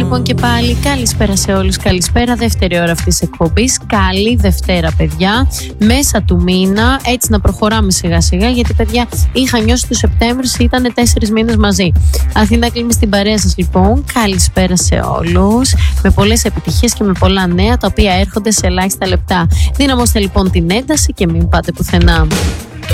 λοιπόν και πάλι. Καλησπέρα σε όλους. Καλησπέρα. Δεύτερη ώρα αυτής της εκπομπής. Καλή Δευτέρα, παιδιά. Μέσα του μήνα. Έτσι να προχωράμε σιγά σιγά. Γιατί, παιδιά, είχα νιώσει του Σεπτέμβρη, ήταν 4 μήνες μαζί. Αθήνα κλείνει στην παρέα σας, λοιπόν. Καλησπέρα σε όλους. Με πολλές επιτυχίες και με πολλά νέα τα οποία έρχονται σε ελάχιστα λεπτά. Δυναμώστε λοιπόν την ένταση και μην πάτε πουθενά.